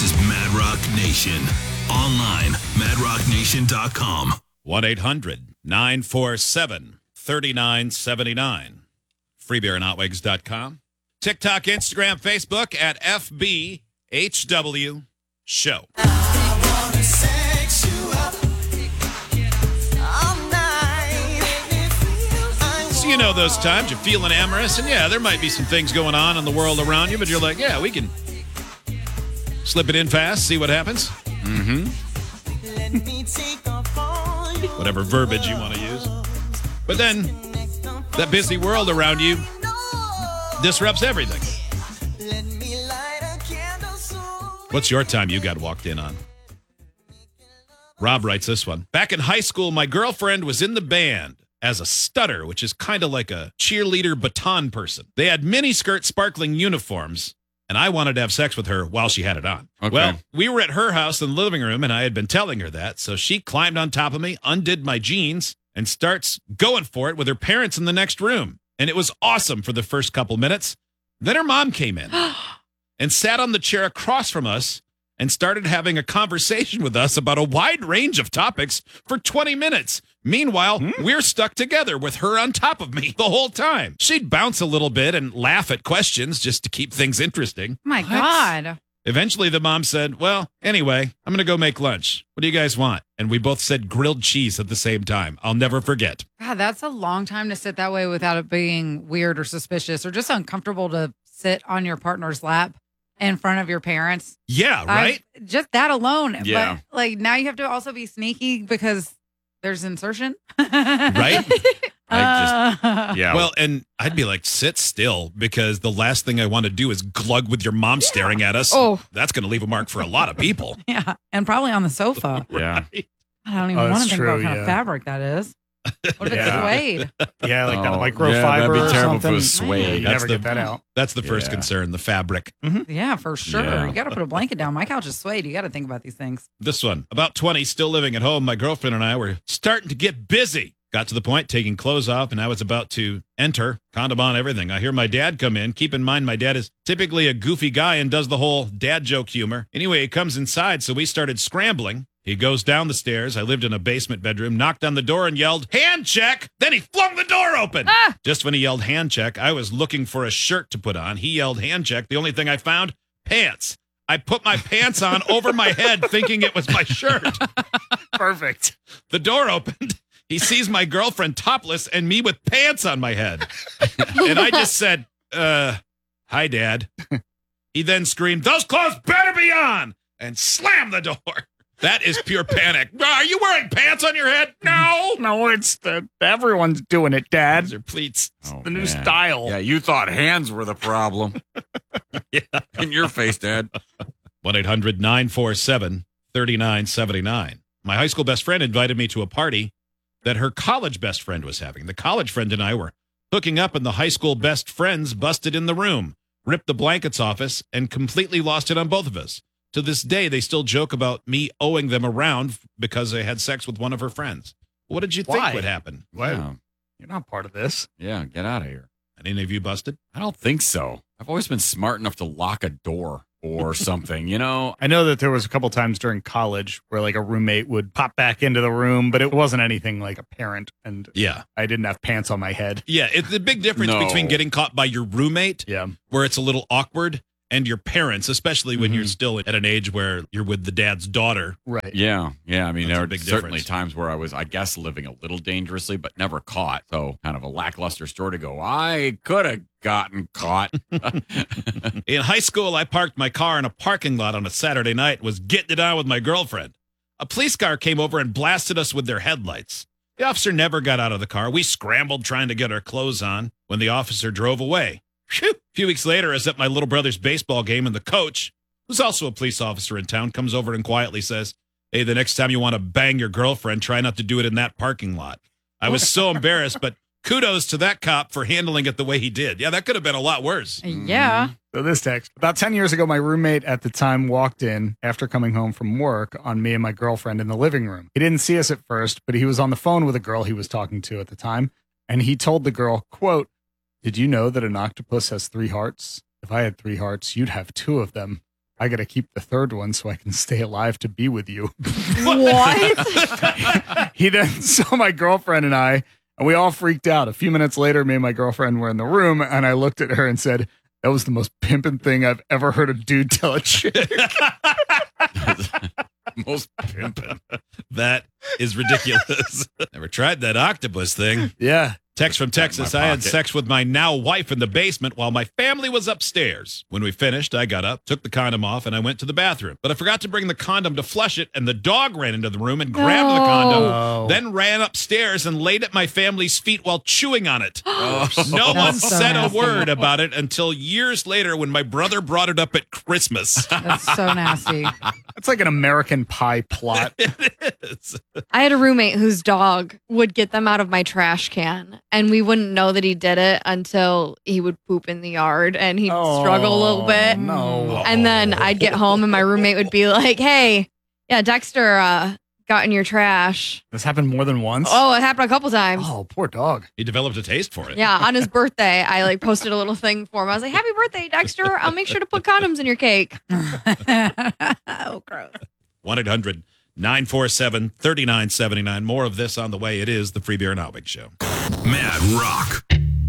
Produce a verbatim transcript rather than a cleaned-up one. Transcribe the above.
This is Mad Rock Nation. Online, mad rock nation dot com. one eight hundred nine four seven three nine seven nine. free beer and hot wigs dot com. TikTok, Instagram, Facebook at F B H W Show. So you know those times you're feeling amorous, and yeah, there might be some things going on in the world around you, but you're like, yeah, we can slip it in fast, see what happens. Mm-hmm. Whatever verbiage you want to use. But then, that busy world around you disrupts everything. What's your time you got walked in on? Rob writes this one. Back in high school, my girlfriend was in the band as a stutter, which is kind of like a cheerleader baton person. They had miniskirt sparkling uniforms, and I wanted to have sex with her while she had it on. Okay. Well, we were at her house in the living room, and I had been telling her that, so she climbed on top of me, undid my jeans, and starts going for it with her parents in the next room. And it was awesome for the first couple minutes. Then her mom came in and sat on the chair across from us and started having a conversation with us about a wide range of topics for twenty minutes. Meanwhile, hmm? we're stuck together with her on top of me the whole time. She'd bounce a little bit and laugh at questions just to keep things interesting. My what? God. Eventually, the mom said, well, anyway, I'm going to go make lunch. What do you guys want? And we both said grilled cheese at the same time. I'll never forget. God, that's a long time to sit that way without it being weird or suspicious or just uncomfortable to sit on your partner's lap in front of your parents. Yeah, right? I, just that alone. Yeah. But like now you have to also be sneaky because there's insertion. Right? I just, yeah. Well, and I'd be like, sit still, because the last thing I want to do is glug with your mom yeah. staring at us. Oh. That's going to leave a mark for a lot of people. Yeah. And probably on the sofa. Yeah. Right? I don't even Oh, want to think true, about what kind yeah. of fabric that is. What if Yeah. it's suede? Yeah, like that Oh, microfiber yeah, that'd be or terrible if it something. was suede. You That's never the- get that out. That's the first Yeah. concern, the fabric. Yeah, for sure. Yeah. You got to put a blanket down. My couch is suede. You got to think about these things. This one, about twenty, still living at home. My girlfriend and I were starting to get busy. Got to the point, taking clothes off, and I was about to enter, condom on, everything. I hear my dad come in. Keep in mind, my dad is typically a goofy guy and does the whole dad joke humor. Anyway, he comes inside, so we started scrambling. He goes down the stairs. I lived in a basement bedroom, knocked on the door and yelled, hand check. Then he flung the door open. Ah! Just when he yelled hand check, I was looking for a shirt to put on. He yelled hand check. The only thing I found, pants. I put my pants on over my head thinking it was my shirt. Perfect. The door opened. He sees my girlfriend topless and me with pants on my head. And I just said, uh, hi, Dad. He then screamed, those clothes better be on, and slammed the door. That is pure panic. Are you wearing pants on your head? No. No, it's the everyone's doing it, Dad. These are pleats. Oh, The new man. style. Yeah, you thought hands were the problem. Yeah. In your face, Dad. one eight hundred nine four seven three nine seven nine. My high school best friend invited me to a party that her college best friend was having. The college friend and I were hooking up, and the high school best friends busted in the room, ripped the blankets off us, and completely lost it on both of us. To this day, they still joke about me owing them around because I had sex with one of her friends. What did you Why? think would happen? What? Yeah. You're not part of this. Yeah, get out of here. Any of you busted? I don't think so. I've always been smart enough to lock a door or something, you know? I know that there was a couple times during college where like a roommate would pop back into the room, but it wasn't anything like apparent, and Yeah. I didn't have pants on my head. Yeah, it's the big difference No. between getting caught by your roommate, Yeah. where it's a little awkward, and your parents, especially when Mhm. you're still at an age where you're with the dad's daughter. Right. Yeah, yeah. I mean, That's a there are big certainly difference. times where I was, I guess, living a little dangerously, but never caught. So kind of a lackluster story to go, I could have gotten caught. In high school, I parked my car in a parking lot on a Saturday night and was getting it on with my girlfriend. A police car came over and blasted us with their headlights. The officer never got out of the car. We scrambled trying to get our clothes on when the officer drove away. Phew. A few weeks later, I was at my little brother's baseball game, and the coach, who's also a police officer in town, comes over and quietly says, hey, the next time you want to bang your girlfriend, try not to do it in that parking lot. I was so embarrassed, but kudos to that cop for handling it the way he did. Yeah, that could have been a lot worse. Yeah. So this text, about ten years ago, my roommate at the time walked in after coming home from work on me and my girlfriend in the living room. He didn't see us at first, but he was on the phone with a girl he was talking to at the time. And he told the girl, quote, did you know that an octopus has three hearts? If I had three hearts, you'd have two of them. I got to keep the third one so I can stay alive to be with you. What? He then saw my girlfriend and I, and we all freaked out. A few minutes later, me and my girlfriend were in the room, and I looked at her and said, that was the most pimping thing I've ever heard a dude tell a chick. Most pimpin'. That is ridiculous. Never tried that octopus thing. Yeah. Text from Texas. I had pocket. sex with my now wife in the basement while my family was upstairs. When we finished, I got up, took the condom off, and I went to the bathroom. But I forgot to bring the condom to flush it, and the dog ran into the room and grabbed the condom, Oh. then ran upstairs and laid at my family's feet while chewing on it. No That's one so said nasty. a word about it until years later when my brother brought it up at Christmas. That's so nasty. That's like an American Pie plot. It is. I had a roommate whose dog would get them out of my trash can, and we wouldn't know that he did it until he would poop in the yard, and he'd struggle a little bit. No. And then I'd get home, and my roommate would be like, "Hey, yeah, Dexter uh, got in your trash." This happened more than once? Oh, it happened a couple times. Oh, poor dog. He developed a taste for it. Yeah, on his birthday, I like posted a little thing for him. I was like, "Happy birthday, Dexter! I'll make sure to put condoms in your cake." Oh, gross. one eight hundred nine four seven three nine seven nine. More of this on the way. It is the Free Beer and Albig Show. Mad Rock.